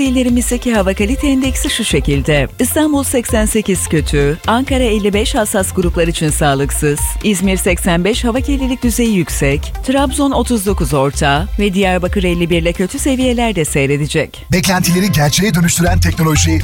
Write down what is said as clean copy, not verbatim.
Bazı illerimizdeki hava kalite endeksi şu şekilde: İstanbul 88 kötü, Ankara 55 hassas gruplar için sağlıksız, İzmir 85 hava kirlilik düzeyi yüksek, Trabzon 39 orta ve Diyarbakır 51 ile kötü seviyelerde seyredecek. Beklentileri gerçeğe dönüştüren teknoloji